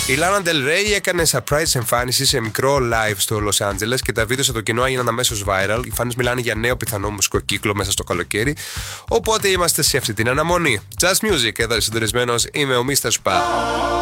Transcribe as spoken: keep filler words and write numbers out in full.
Η Lana Del Rey έκανε surprise εμφάνιση σε μικρό live στο Los Angeles και τα βίντεο στο κοινό έγιναν αμέσως viral. Οι fans μιλάνε για νέο πιθανό μουσικό κύκλο μέσα στο καλοκαίρι. Οπότε είμαστε σε αυτή την αναμονή. Just Music, εδώ συντονισμένος είμαι ο μίστερ Spa.